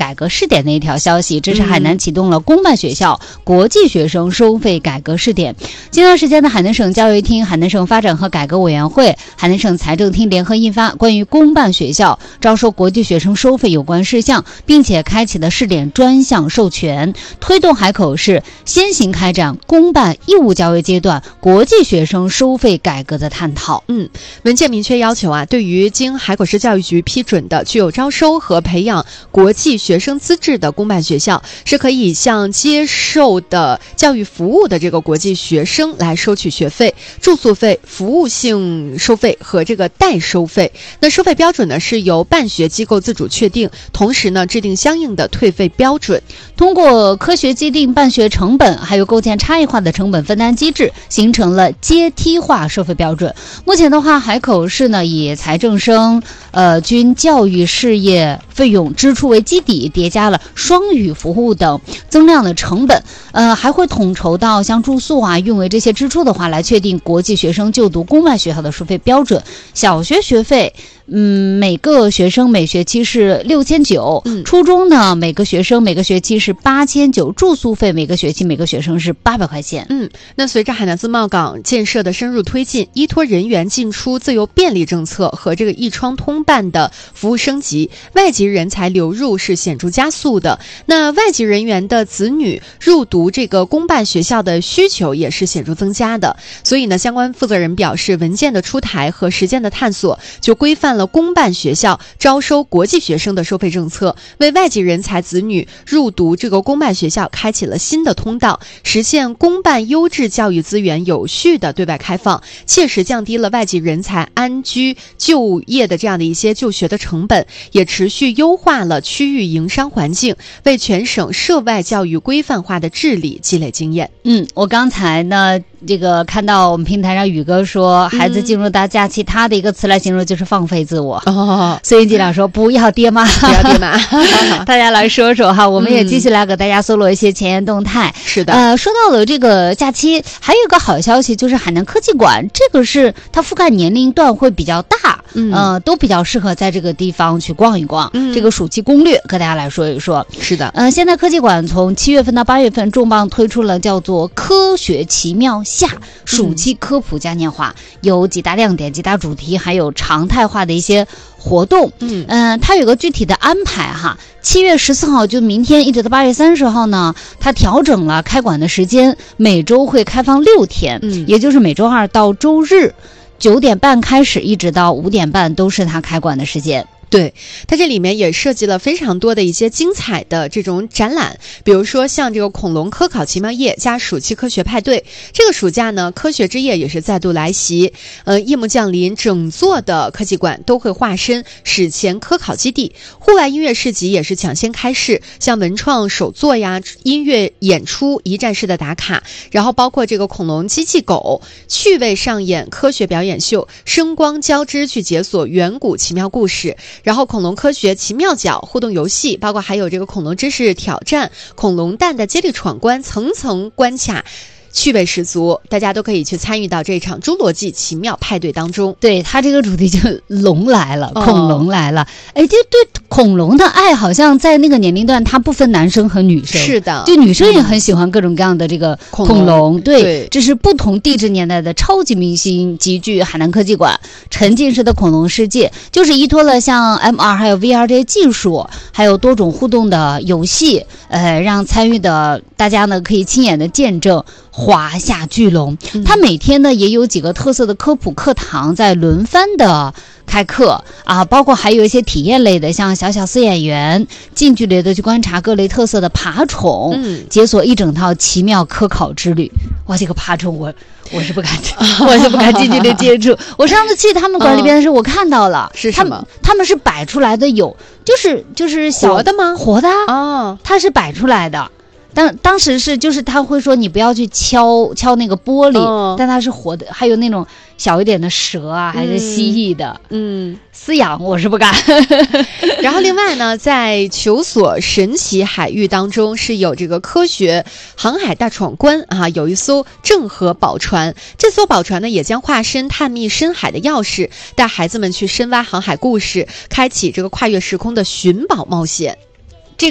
改革试点的一条消息，这是海南启动了公办学校国际学生收费改革试点。近段时间的海南省教育厅、海南省发展和改革委员会、海南省财政厅联合印发关于公办学校招收国际学生收费有关事项，并且开启了试点专项授权，推动海口市先行开展公办义务教育阶段国际学生收费改革的探讨。 文件明确要求对于经海口市教育局批准的具有招收和培养国际学生资质的公办学校，是可以向接受的教育服务的这个国际学生来收取学费、住宿费、服务性收费和这个代收费。那收费标准呢是由办学机构自主确定，同时呢制定相应的退费标准。 通过科学既定办学成本，还有构建差异化的成本分担机制，形成了阶梯化收费标准。目前的话，海口市呢以财政生均教育事业费用支出为基底，叠加了双语服务等增量的成本，还会统筹到像住宿运维这些支出的话，来确定国际学生就读公办学校的收费标准。小学学费每个学生每学期是6900，初中呢每个学生每个学期是8900，住宿费每个学期每个学生是800块钱。 那随着海南自贸港建设的深入推进，依托人员进出自由便利政策和这个一窗通办的服务升级，外籍人才流入是显著加速的。那外籍人员的子女入读这个公办学校的需求也是显著增加的。所以呢，相关负责人表示，文件的出台和实践的探索就规范了公办学校招收国际学生的收费政策，为外籍人才子女入读这个公办学校开启了新的通道，实现公办优质教育资源有序的对外开放，切实降低了外籍人才安居就业的这样的一些就学的成本，也持续优化了区域营商环境，为全省涉外教育规范化的治理积累经验。 我刚才呢这个看到我们平台上宇哥说，孩子进入大假期，他的一个词来形容就是放飞自我。所以机长说不要爹妈， 不要爹妈。 大家来说说哈，我们也继续来给大家搜罗一些前沿动态。 是的， 说到了这个假期，还有一个好消息就是海南科技馆，这个是它覆盖年龄段会比较大，都比较适合在这个地方去逛一逛。这个暑期攻略跟大家来说一说。 是的， 现在科技馆从7月份到8月份重磅推出了叫做科学奇妙夏暑期科普嘉年华，有几大亮点、几大主题，还有常态化的一些活动。它有个具体的安排哈。7月14号就明天一直到8月30号呢，它调整了开馆的时间，每周会开放6天，也就是每周二到周日9点半开始，一直到5点半都是它开馆的时间。 对，它这里面也设计了非常多的一些精彩的这种展览，比如说像这个恐龙科考奇妙夜加暑期科学派对。这个暑假呢，科学之夜也是再度来袭，夜幕降临，整座的科技馆都会化身史前科考基地，户外音乐市集也是抢先开市，像文创手作呀、音乐演出一站式的打卡，然后包括这个恐龙机器狗趣味上演科学表演秀，声光交织去解锁远古奇妙故事。然后恐龙科学奇妙角互动游戏，包括还有这个恐龙知识挑战、恐龙蛋的接力闯关、层层关卡，趣味十足，大家都可以去参与到这场侏罗纪奇妙派对当中。 对，它这个主题就龙来了，恐龙来了。就对恐龙的爱好像在那个年龄段它不分男生和女生。 是的， 就女生也很喜欢各种各样的这个恐龙。对，这是不同地质年代的超级明星集聚海南科技馆，沉浸式的恐龙世界，就是依托了像 MR 还有 VR 这些技术，还有多种互动的游戏，让参与的大家呢可以亲眼的见证华夏巨龙。它每天呢也有几个特色的科普课堂在轮番的开课包括还有一些体验类的，像小小饲养员近距离的去观察各类特色的爬虫，解锁一整套奇妙科考之旅。哇，这个爬虫我是不敢我是不敢近距离接触。我上次去他们馆里边的时候，我看到了是什么？ 他们是摆出来的，有就是小活的吗？ 活的它是摆出来的。当时是就是他会说你不要去敲那个玻璃，但它是活的，还有那种小一点的蛇还是蜥蜴的，饲养我是不敢。 然后另外呢，在求索神奇海域当中是有这个科学航海大闯关有一艘郑和宝船，这艘宝船呢也将化身探秘深海的钥匙，带孩子们去深挖航海故事，开启这个跨越时空的寻宝冒险。